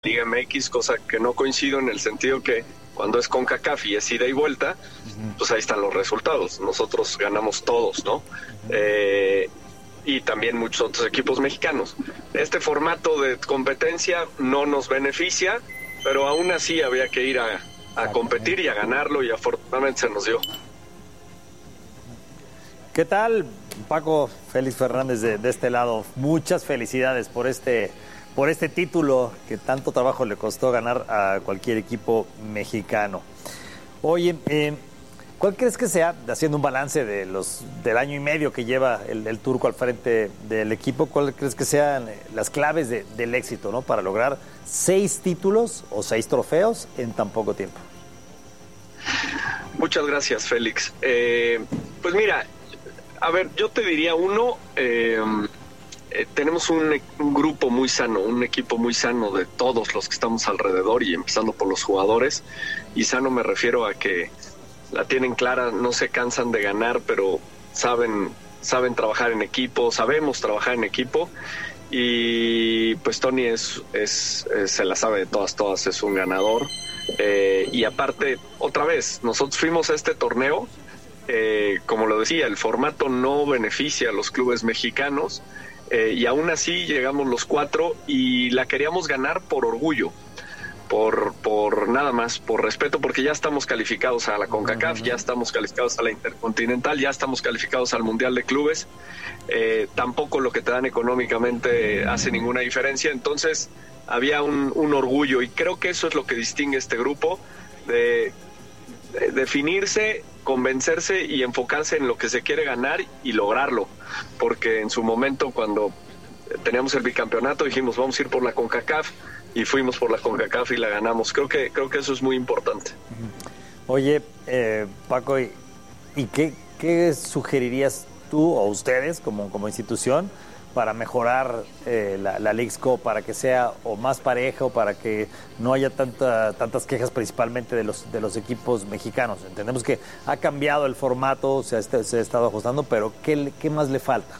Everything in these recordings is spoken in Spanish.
Liga MX, cosa que no coincido en el sentido que cuando es CONCACAF y es ida y vuelta, pues ahí están los resultados. Nosotros ganamos todos, ¿no? Y también muchos otros equipos mexicanos. Este formato de competencia no nos beneficia, pero aún así había que ir a competir y a ganarlo, y afortunadamente se nos dio. ¿Qué tal, Paco? Félix Fernández de este lado. Muchas felicidades por este título que tanto trabajo le costó ganar a cualquier equipo mexicano. Oye, ¿cuál crees que sea, haciendo un balance del año y medio que lleva el turco al frente del equipo, cuál crees que sean las claves del éxito, ¿no? Para lograr 6 títulos o 6 trofeos en tan poco tiempo? Muchas gracias, Félix. Pues mira, a ver, yo te diría tenemos un grupo muy sano, un equipo muy sano de todos los que estamos alrededor, y empezando por los jugadores. Y sano me refiero a que la tienen clara, no se cansan de ganar, pero saben trabajar en equipo, sabemos trabajar en equipo. Y pues Tony se la sabe de todas, es un ganador. Y aparte, otra vez, nosotros fuimos a este torneo, como lo decía, el formato no beneficia a los clubes mexicanos, y aún así llegamos los 4 y la queríamos ganar por orgullo, por nada más, por respeto, porque ya estamos calificados a la CONCACAF, ya estamos calificados a la Intercontinental, ya estamos calificados al Mundial de Clubes. Tampoco lo que te dan económicamente hace ninguna diferencia, entonces había un orgullo, y creo que eso es lo que distingue este grupo, de definirse, convencerse y enfocarse en lo que se quiere ganar y lograrlo, porque en su momento, cuando teníamos el bicampeonato, dijimos vamos a ir por la CONCACAF, y fuimos por la CONCACAF y la ganamos. Creo que eso es muy importante. Oye, Paco, ¿y qué sugerirías tú o ustedes como institución para mejorar la Leagues Cup, para que sea o más pareja, o para que no haya tantas quejas, principalmente de los equipos mexicanos? Entendemos que ha cambiado el formato, se ha estado ajustando, pero ¿qué más le falta?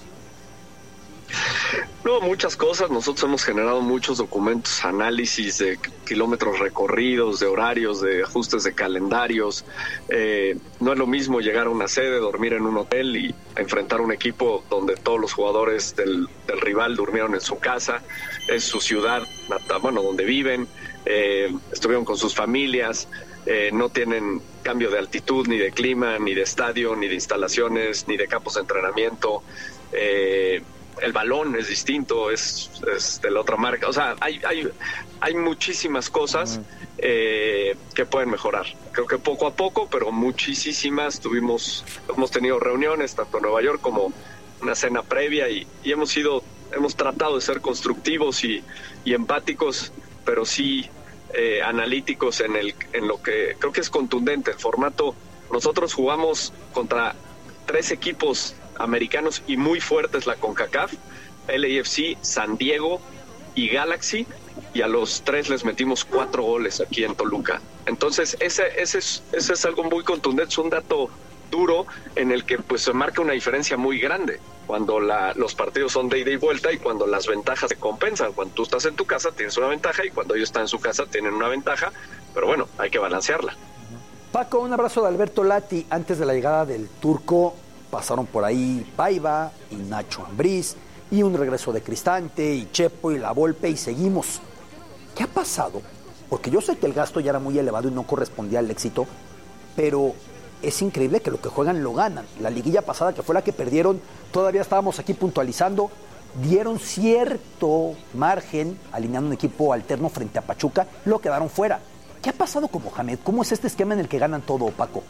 No, muchas cosas. Nosotros hemos generado muchos documentos, análisis de kilómetros recorridos, de horarios, de ajustes de calendarios. No es lo mismo llegar a una sede, dormir en un hotel y enfrentar un equipo donde todos los jugadores del rival durmieron en su casa, es su ciudad, donde viven, estuvieron con sus familias, no tienen cambio de altitud, ni de clima, ni de estadio, ni de instalaciones, ni de campos de entrenamiento. El balón es distinto, es de la otra marca. O sea, hay muchísimas cosas que pueden mejorar. Creo que poco a poco, pero muchísimas. Hemos tenido reuniones tanto en Nueva York como una cena previa, y hemos tratado de ser constructivos y empáticos, pero sí analíticos en lo que creo que es contundente. El formato, nosotros jugamos contra 3 equipos americanos y muy fuertes, la CONCACAF, LAFC, San Diego y Galaxy, y a los 3 les metimos 4 goles aquí en Toluca. Entonces ese es algo muy contundente, es un dato duro en el que pues se marca una diferencia muy grande cuando los partidos son de ida y vuelta, y cuando las ventajas se compensan. Cuando tú estás en tu casa tienes una ventaja, y cuando ellos están en su casa tienen una ventaja, pero bueno, hay que balancearla. Paco, un abrazo de Alberto Lati. Antes de la llegada del turco pasaron por ahí Paiva y Nacho Ambriz, y un regreso de Cristante y Chepo y La Volpe, y seguimos. ¿Qué ha pasado? Porque yo sé que el gasto ya era muy elevado y no correspondía al éxito, pero es increíble que lo que juegan lo ganan. La liguilla pasada, que fue la que perdieron, todavía estábamos aquí puntualizando, dieron cierto margen alineando un equipo alterno frente a Pachuca, lo quedaron fuera. ¿Qué ha pasado con Mohamed? ¿Cómo es este esquema en el que ganan todo, Paco?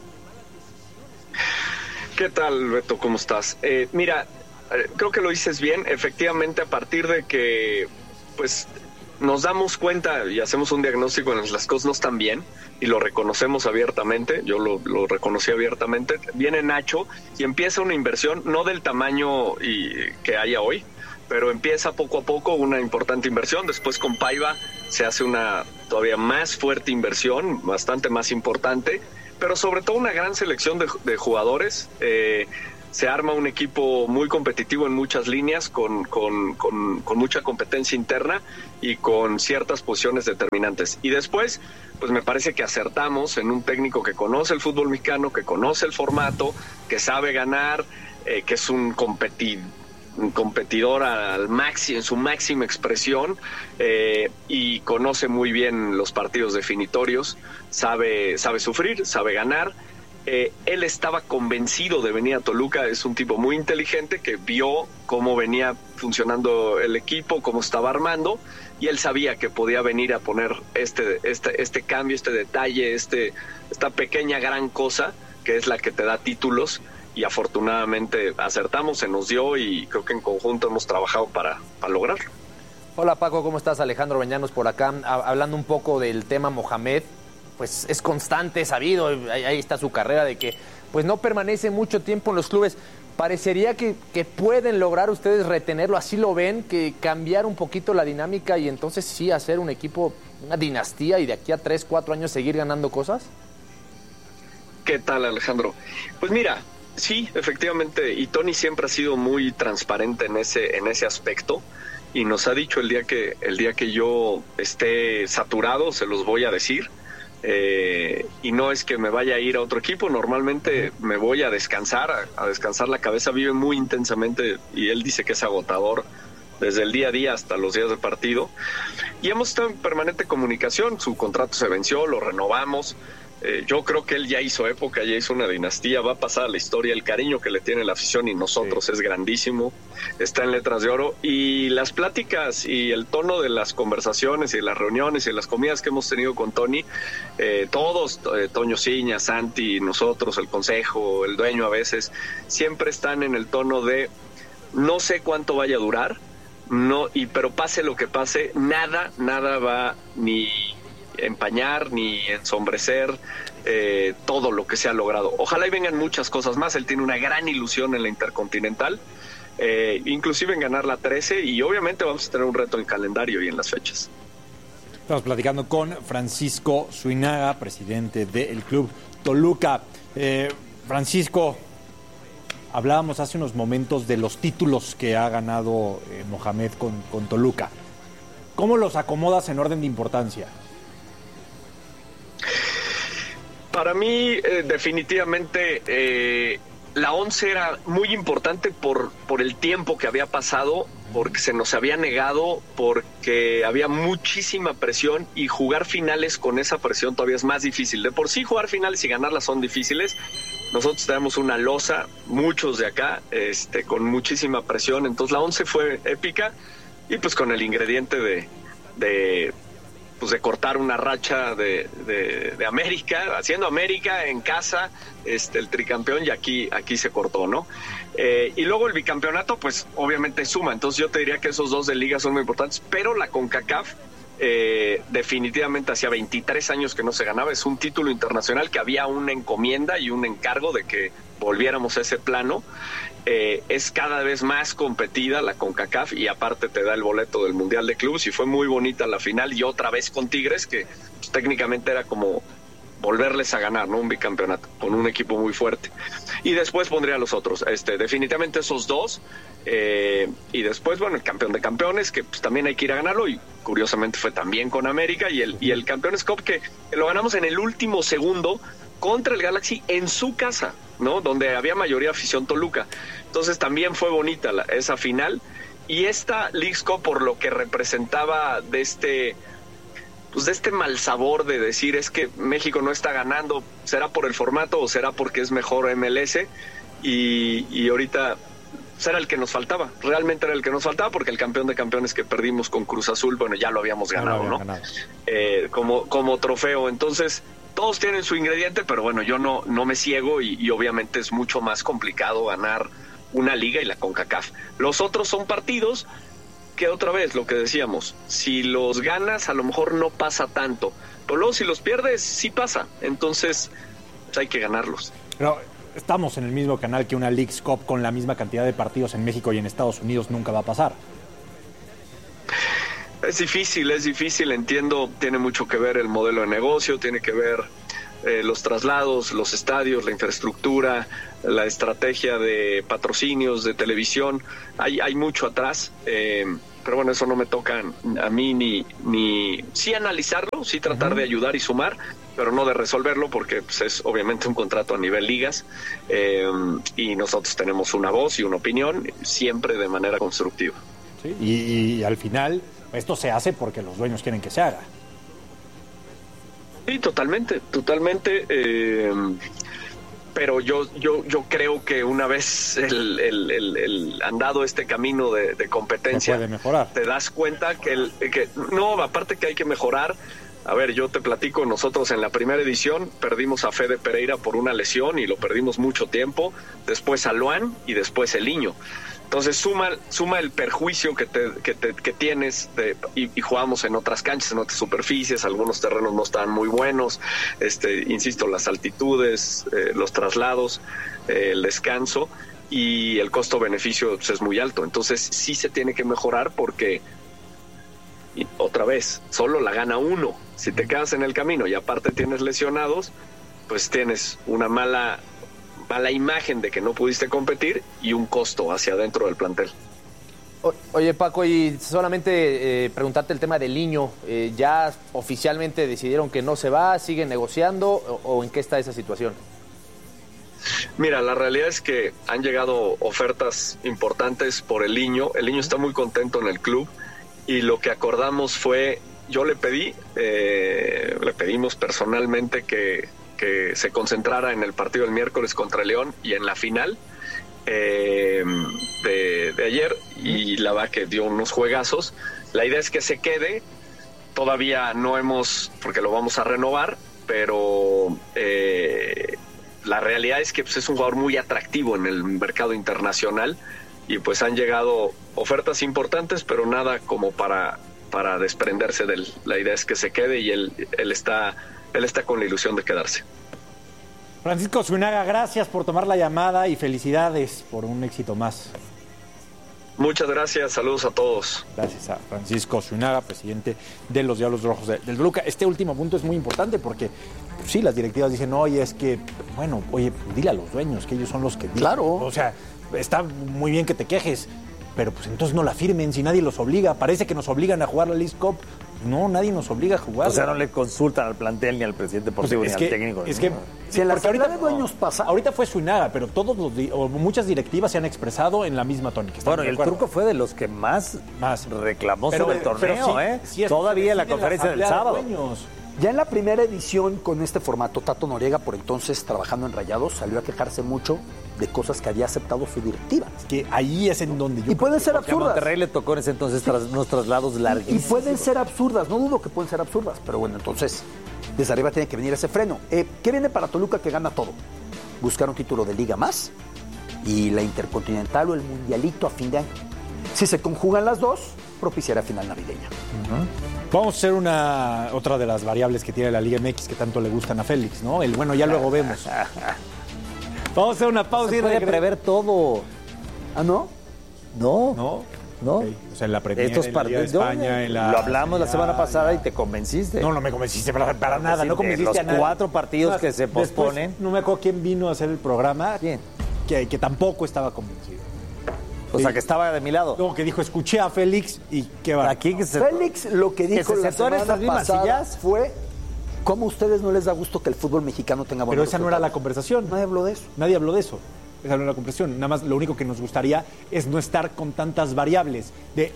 ¿Qué tal, Beto? ¿Cómo estás? Mira, creo que lo dices bien. Efectivamente, a partir de que pues nos damos cuenta y hacemos un diagnóstico en el que las cosas no están bien, y lo reconocemos abiertamente, yo lo reconocí abiertamente, viene Nacho y empieza una inversión, no del tamaño que haya hoy, pero empieza poco a poco una importante inversión. Después con Paiva se hace una todavía más fuerte inversión, bastante más importante, pero sobre todo una gran selección de jugadores. se arma un equipo muy competitivo en muchas líneas, con mucha competencia interna y con ciertas posiciones determinantes. Y después, pues me parece que acertamos en un técnico que conoce el fútbol mexicano, que conoce el formato, que sabe ganar, que es un competidor al máximo, en su máxima expresión, y conoce muy bien los partidos definitorios, sabe sufrir, sabe ganar. Él estaba convencido de venir a Toluca, es un tipo muy inteligente que vio cómo venía funcionando el equipo, cómo estaba armando, y él sabía que podía venir a poner este cambio, este detalle, esta pequeña gran cosa que es la que te da títulos. Y afortunadamente acertamos, se nos dio, y creo que en conjunto hemos trabajado para lograrlo. Hola Paco, ¿cómo estás? Alejandro Beñanos por acá, hablando un poco del tema Mohamed. Pues es constante, sabido, ahí está su carrera, de que pues no permanece mucho tiempo en los clubes. Parecería que pueden lograr ustedes retenerlo, así lo ven, que cambiar un poquito la dinámica y entonces sí hacer un equipo, una dinastía, y de aquí a 3, 4 años seguir ganando cosas. ¿Qué tal, Alejandro? Pues mira, sí, efectivamente, y Tony siempre ha sido muy transparente en ese aspecto, y nos ha dicho el día que yo esté saturado, se los voy a decir. Y no es que me vaya a ir a otro equipo, normalmente me voy a descansar la cabeza. Vive muy intensamente y él dice que es agotador desde el día a día hasta los días de partido, y hemos estado en permanente comunicación. Su contrato se venció, lo renovamos. Yo creo que él ya hizo época, ya hizo una dinastía, va a pasar a la historia. El cariño que le tiene la afición y nosotros es grandísimo, está en letras de oro, y las pláticas y el tono de las conversaciones y de las reuniones y de las comidas que hemos tenido con Tony, todos, Toño Ciña, Santi, nosotros, el consejo, el dueño a veces, siempre están en el tono de no sé cuánto vaya a durar, pero pase lo que pase, nada va ni empañar ni ensombrecer todo lo que se ha logrado. Ojalá y vengan muchas cosas más. Él tiene una gran ilusión en la Intercontinental, inclusive en ganar la 13, y obviamente vamos a tener un reto en calendario y en las fechas. Estamos platicando con Francisco Zuinaga, presidente del Club Toluca. Francisco, hablábamos hace unos momentos de los títulos que ha ganado Mohamed con Toluca. ¿Cómo los acomodas en orden de importancia? Para mí, definitivamente, la 11 era muy importante por el tiempo que había pasado, porque se nos había negado, porque había muchísima presión, y jugar finales con esa presión todavía es más difícil. De por sí jugar finales y ganarlas son difíciles. Nosotros tenemos una losa, muchos de acá, con muchísima presión. Entonces la 11 fue épica, y pues con el ingrediente de cortar una racha de América, haciendo América en casa, el tricampeón, y aquí se cortó, ¿no? Y luego el bicampeonato, pues obviamente suma. Entonces yo te diría que esos dos de liga son muy importantes, pero la CONCACAF definitivamente hacía 23 años que no se ganaba. Es un título internacional que había una encomienda y un encargo de que volviéramos a ese plano. Es cada vez más competida la CONCACAF, y aparte te da el boleto del Mundial de Clubes, y fue muy bonita la final, y otra vez con Tigres, que pues, técnicamente era como volverles a ganar, ¿no? Un bicampeonato con un equipo muy fuerte. Y después pondría a los otros, definitivamente esos dos, y después, bueno, el campeón de campeones, que pues también hay que ir a ganarlo, y curiosamente fue también con América, y el Campeones Cup, que lo ganamos en el último segundo contra el Galaxy en su casa, ¿no? Donde había mayoría afición Toluca. Entonces también fue bonita esa final, y esta Leagues Cup, por lo que representaba de este mal sabor de decir, es que México no está ganando, ¿será por el formato o será porque es mejor MLS? Y ahorita era el que nos faltaba, realmente era el que nos faltaba, porque el campeón de campeones que perdimos con Cruz Azul, bueno, ya lo habíamos ganado, ¿no? Como trofeo. Entonces todos tienen su ingrediente, pero bueno, yo no me ciego, y obviamente es mucho más complicado ganar una liga y la CONCACAF. Los otros son partidos que, otra vez, lo que decíamos, si los ganas a lo mejor no pasa tanto, pero luego si los pierdes sí pasa. Entonces pues hay que ganarlos. Pero estamos en el mismo canal que una Leagues Cup con la misma cantidad de partidos en México y en Estados Unidos nunca va a pasar. Es difícil, entiendo, tiene mucho que ver el modelo de negocio, tiene que ver los traslados, los estadios, la infraestructura, la estrategia de patrocinios, de televisión. Hay mucho atrás, pero bueno, eso no me toca a mí ni sí analizarlo, sí tratar de ayudar y sumar, pero no de resolverlo, porque pues, es obviamente un contrato a nivel ligas, y nosotros tenemos una voz y una opinión, siempre de manera constructiva. Sí, y al final esto se hace porque los dueños quieren que se haga. Sí, totalmente. Pero yo creo que una vez el andado este camino de competencia, puede mejorar. Te das cuenta que no, aparte que hay que mejorar. A ver, yo te platico, nosotros en la primera edición perdimos a Fede Pereira por una lesión y lo perdimos mucho tiempo, después a Luan y después el Niño. Entonces suma el perjuicio que tienes y jugamos en otras canchas, en otras superficies, algunos terrenos no estaban muy buenos, insisto, las altitudes, los traslados, el descanso y el costo-beneficio pues, es muy alto. Entonces sí se tiene que mejorar porque, y otra vez, solo la gana uno. Si te quedas en el camino y aparte tienes lesionados, pues tienes una mala imagen de que no pudiste competir y un costo hacia adentro del plantel. Oye, Paco, y solamente preguntarte el tema del Niño. ¿Ya oficialmente decidieron que no se va? ¿Siguen negociando? ¿O en qué está esa situación? Mira, la realidad es que han llegado ofertas importantes por el Niño. El Niño está muy contento en el club y lo que acordamos fue, yo le pedimos personalmente que se concentrara en el partido del miércoles contra León y en la final de ayer, y la verdad que dio unos juegazos. La idea es que se quede, todavía no porque lo vamos a renovar, pero la realidad es que pues, es un jugador muy atractivo en el mercado internacional y pues han llegado ofertas importantes, pero nada como para desprenderse de él. La idea es que se quede y él está con la ilusión de quedarse. Francisco Zúñiga, gracias por tomar la llamada y felicidades por un éxito más. Muchas gracias, saludos a todos. Gracias a Francisco Zúñiga, presidente de los Diablos Rojos del Toluca. Este último punto es muy importante porque, pues, sí, las directivas dicen, oye, es que, pues, dile a los dueños que ellos son los que... Claro. O sea, está muy bien que te quejes, pero pues entonces no la firmen si nadie los obliga. Parece que nos obligan a jugar la Leagues Cup. No, nadie nos obliga a jugar. O sea, no le consultan al plantel, ni al presidente deportivo, ni al técnico. Es que, si en la porque ahorita de dueños pasa... Ahorita fue Zúñiga, pero muchas directivas se han expresado en la misma tónica. Bueno, y el Turco fue de los que más reclamó sobre el torneo, sí, todavía en la conferencia del sábado. Ya en la primera edición con este formato, Tato Noriega, por entonces trabajando en Rayados, salió a quejarse mucho de cosas que había aceptado su directiva. Que ahí es en donde yo... Y pueden ser absurdas. A Monterrey le tocó en ese entonces unos traslados larguísimos. Y pueden ser absurdas, no dudo que pueden ser absurdas, pero bueno, entonces desde arriba tiene que venir ese freno. ¿Qué viene para Toluca que gana todo? Buscar un título de liga más y la Intercontinental o el Mundialito a fin de año. Si se conjugan las dos, propiciará final navideña. Vamos a hacer otra de las variables que tiene la Liga MX que tanto le gustan a Félix, ¿no? Ya luego vemos. Vamos a hacer una pausa. Se puede prever todo. ¿Ah, no? No. Okay. O sea, en la Premier, estos en la Liga de España, lo hablamos la semana pasada y te convenciste. No me convenciste para nada. No convenciste los a nada. 4 partidos que se posponen. Después, no me acuerdo quién vino a hacer el programa. ¿Quién? Que tampoco estaba convencido. O sea, que estaba de mi lado. No, que dijo, escuché a Félix y qué va. Félix lo que dijo la semana pasada fue cómo a ustedes no les da gusto que el fútbol mexicano tenga buenos Pero esa no era la conversación. Nadie habló de eso. Nadie habló de eso. Esa no era la conversación. Nada más lo único que nos gustaría es no estar con tantas variables.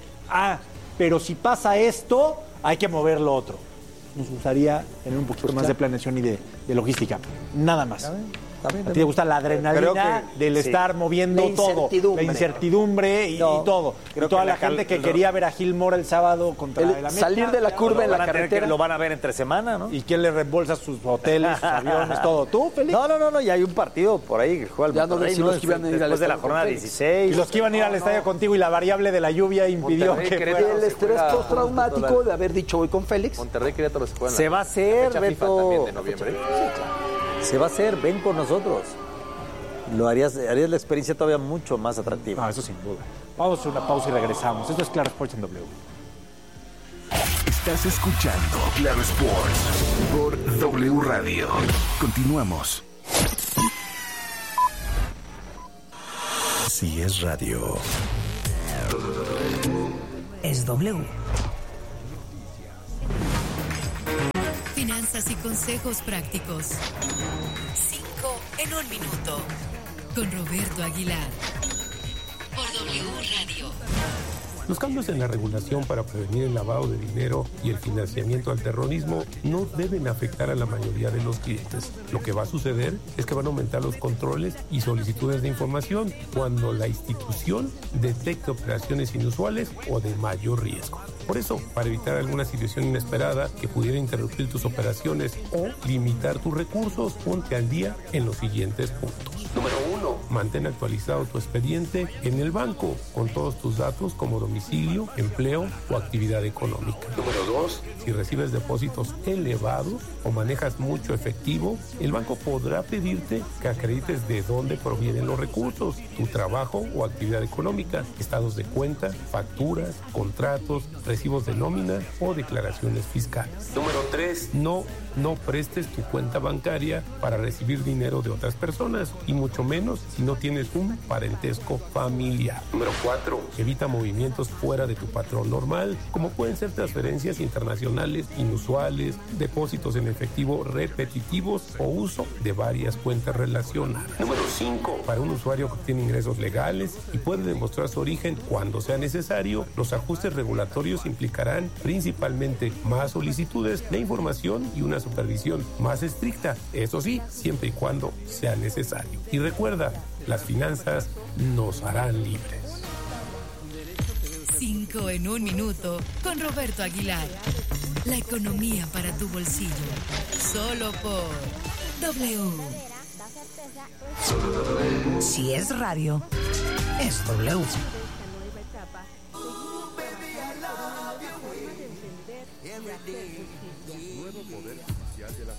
Pero si pasa esto, hay que mover lo otro. Nos gustaría tener un poquito más de planeación y de logística. Nada más. A ti te gusta la adrenalina del estar moviendo todo, la incertidumbre y todo. Y toda la gente que quería ver a Gil Mora el sábado contra el América. Salir de la curva en la carretera. Lo van a ver entre semana, ¿no? ¿Y quién le reembolsa sus hoteles, sus aviones, todo? ¿Tú, Félix? No, y hay un partido por ahí que juega el Monterrey, los que iban a ir después de la jornada 16. Y los que iban a ir al estadio contigo y la variable de la lluvia impidió que fuera. El estrés postraumático de haber dicho hoy con Félix. Monterrey Querétaro se va a hacer, Beto. De noviembre. Se va a hacer, ven con nosotros. Harías la experiencia todavía mucho más atractiva. No, eso sin duda. Vamos a una pausa y regresamos. Esto es Claro Sports en W. Estás escuchando Claro Sports por W Radio. Continuamos. Si es radio, es W. Finanzas y consejos prácticos. 5 en 1 minuto. Con Roberto Aguilar. Por W Radio. Los cambios en la regulación para prevenir el lavado de dinero y el financiamiento al terrorismo no deben afectar a la mayoría de los clientes. Lo que va a suceder es que van a aumentar los controles y solicitudes de información cuando la institución detecte operaciones inusuales o de mayor riesgo. Por eso, para evitar alguna situación inesperada que pudiera interrumpir tus operaciones o limitar tus recursos, ponte al día en los siguientes puntos. Número 1. Mantén actualizado tu expediente en el banco con todos tus datos como domicilio, empleo o actividad económica. Número 2. Si recibes depósitos elevados o manejas mucho efectivo, el banco podrá pedirte que acredites de dónde provienen los recursos, tu trabajo o actividad económica, estados de cuenta, facturas, contratos, recibos de nómina o declaraciones fiscales. Número 3. No prestes tu cuenta bancaria para recibir dinero de otras personas y mucho menos si no tienes un parentesco familiar. Número 4. Evita movimientos fuera de tu patrón normal, como pueden ser transferencias internacionales inusuales, depósitos en efectivo repetitivos o uso de varias cuentas relacionadas. Número 5. Para un usuario que tiene ingresos legales y puede demostrar su origen cuando sea necesario, los ajustes regulatorios implicarán principalmente más solicitudes de información y una supervisión más estricta, eso sí, siempre y cuando sea necesario. Y recuerda, las finanzas nos harán libres. 5 en 1 minuto con Roberto Aguilar. La economía para tu bolsillo. Solo por W. Si es radio, es W. Nuevo poder